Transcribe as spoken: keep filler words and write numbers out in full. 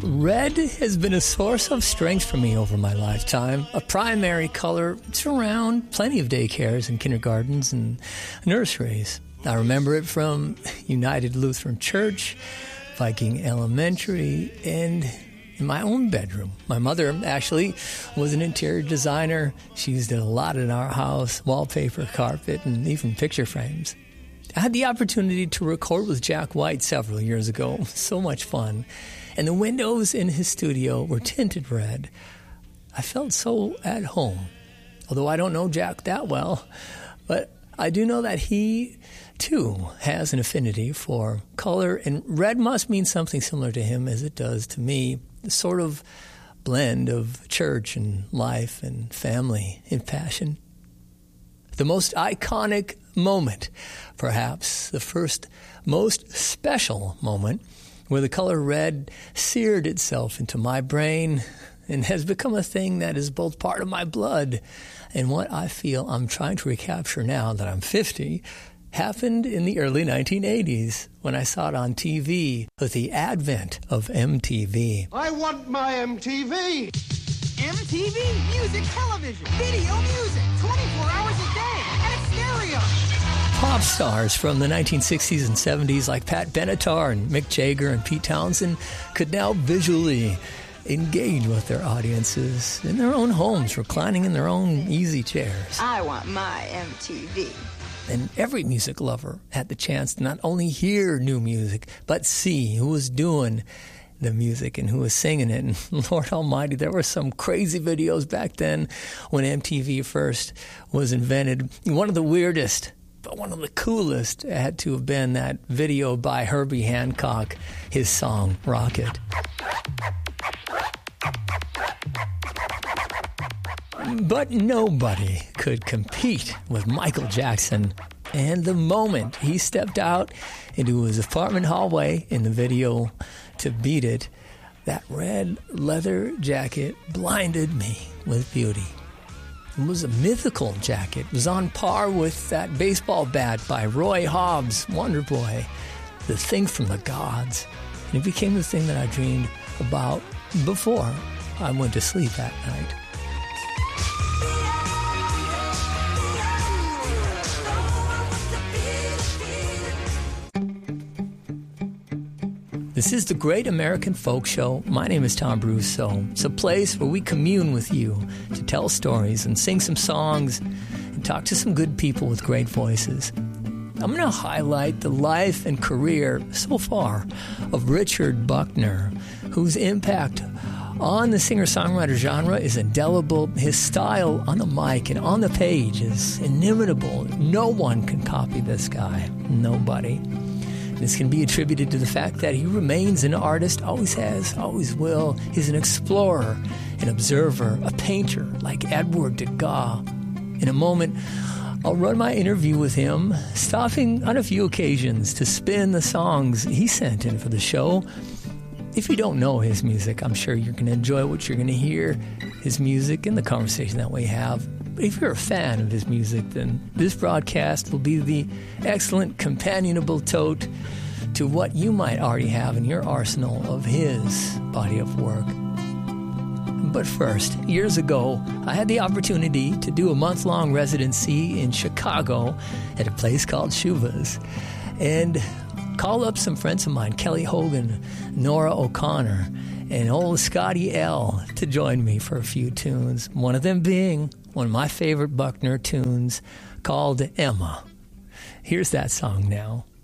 red has been a source of strength for me over my lifetime. A primary color, it's around plenty of daycares and kindergartens and nurseries. I remember it from United Lutheran Church, Viking Elementary, and in my own bedroom. My mother actually was an interior designer. She used it a lot in our house, wallpaper, carpet, and even picture frames. I had the opportunity to record with Jack White several years ago. So much fun. And the windows in his studio were tinted red. I felt so at home. Although I don't know Jack that well, but I do know that he, too, has an affinity for color, and red must mean something similar to him as it does to me, a sort of blend of church and life and family and passion. The most iconic moment, perhaps the first most special moment, where the color red seared itself into my brain and has become a thing that is both part of my blood and what I feel I'm trying to recapture now that I'm fifty, happened in the early nineteen eighties when I saw it on T V with the advent of M T V. I want my M T V! M T V, music, television, video, music, twenty-four hours a day, and it's stereo. Pop stars from the nineteen sixties and seventies like Pat Benatar and Mick Jagger and Pete Townsend could now visually engage with their audiences in their own homes, reclining in their own easy chairs. I want my M T V. And every music lover had the chance to not only hear new music, but see who was doing the music and who was singing it. And Lord Almighty, there were some crazy videos back then when M T V first was invented. One of the weirdest, but one of the coolest had to have been that video by Herbie Hancock, his song, Rocket. But nobody could compete with Michael Jackson. And the moment he stepped out into his apartment hallway in the video to Beat It, that red leather jacket blinded me with beauty. It was a mythical jacket. It was on par with that baseball bat by Roy Hobbs, Wonder Boy, the thing from the gods. And it became the thing that I dreamed about before I went to sleep that night. This is the Great American Folk Show. My name is Tom Brousseau. It's a place where we commune with you to tell stories and sing some songs and talk to some good people with great voices. I'm going to highlight the life and career so far of Richard Buckner, whose impact on the singer-songwriter genre is indelible. His style on the mic and on the page is inimitable. No one can copy this guy. Nobody. This can be attributed to the fact that he remains an artist, always has, always will. He's an explorer, an observer, a painter like Edward Degas. In a moment, I'll run my interview with him, stopping on a few occasions to spin the songs he sent in for the show. If you don't know his music, I'm sure you're going to enjoy what you're going to hear, his music and the conversation that we have. But if you're a fan of his music, then this broadcast will be the excellent companionable tote to what you might already have in your arsenal of his body of work. But first, years ago, I had the opportunity to do a month-long residency in Chicago at a place called Shuvas, and call up some friends of mine, Kelly Hogan, Nora O'Connor, and old Scotty L to join me for a few tunes, one of them being one of my favorite Buckner tunes called Emma. Here's that song now.